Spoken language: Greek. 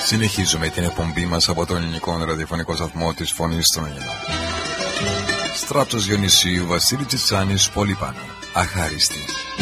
Συνεχίζουμε την εκπομπή μας από τον ελληνικό ραδιοφωνικό σταθμό της Φωνής των Ελλήνων. Στράψος Διονυσίου, Βασίλη Τσιτσάνης, πολύ πάνω. Αχάριστη.